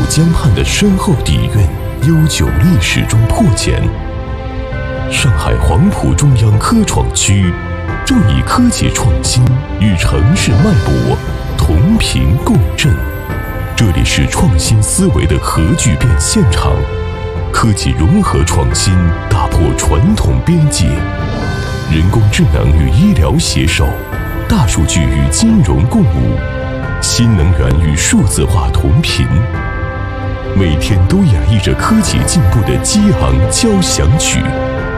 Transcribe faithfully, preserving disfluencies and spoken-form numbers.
江畔的深厚底蕴、悠久历史中破茧。上海黄埔中央科创区正以科技创新与城市脉搏同频共振。这里是创新思维的核聚变现场，科技融合创新，打破传统边界，人工智能与医疗携手，大数据与金融共舞，新能源与数字化同频，每天都演绎着科技进步的激昂交响曲。